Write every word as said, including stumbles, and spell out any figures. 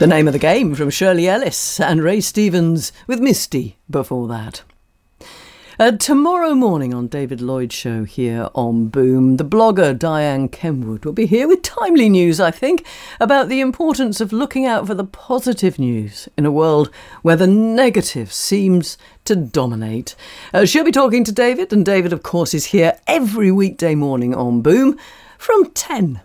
The Name of the Game from Shirley Ellis and Ray Stevens with Misty before that. Uh, tomorrow morning on David Lloyd's show here on Boom, the blogger Diane Kenwood will be here with timely news, I think, about the importance of looking out for the positive news in a world where the negative seems to dominate. Uh, she'll be talking to David, and David, of course, is here every weekday morning on Boom from ten.